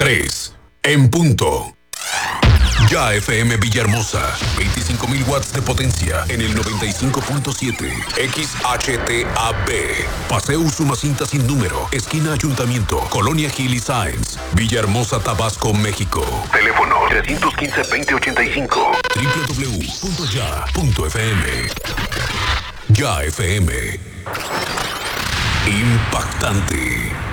3 en punto. Ya FM Villahermosa, 25.000 watts de potencia en el 95.7. XHTAB. Paseo Usumacinta sin número, esquina Ayuntamiento, Colonia Gil y Sáenz, Villahermosa, Tabasco, México. Teléfono 315-2085. www.ya.fm. Ya FM. Impactante.